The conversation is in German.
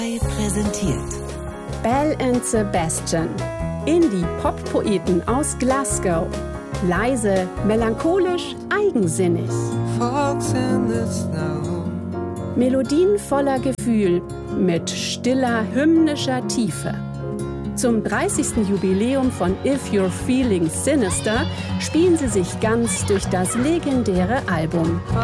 Präsentiert Belle and Sebastian, Indie-Pop-Poeten aus Glasgow. Leise, melancholisch, eigensinnig. Melodien voller Gefühl, mit stiller, hymnischer Tiefe. Zum 30. Jubiläum von If You're Feeling Sinister spielen sie sich ganz durch das legendäre Album.